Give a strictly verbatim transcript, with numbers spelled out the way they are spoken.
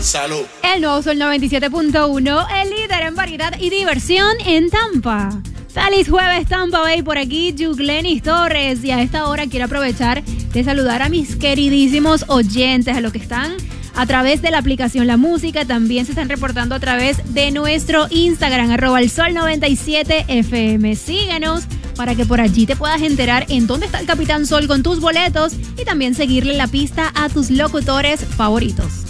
Salud. El nuevo Sol noventa y siete punto uno, el líder en variedad y diversión en Tampa. Feliz jueves, Tampa Bay, por aquí Yuglenis Torres. Y a esta hora quiero aprovechar de saludar a mis queridísimos oyentes, a los que están a través de la aplicación La Música. También se están reportando a través de nuestro Instagram, arroba el Sol noventa y siete F M. Síguenos para que por allí te puedas enterar en dónde está el Capitán Sol con tus boletos y también seguirle la pista a tus locutores favoritos.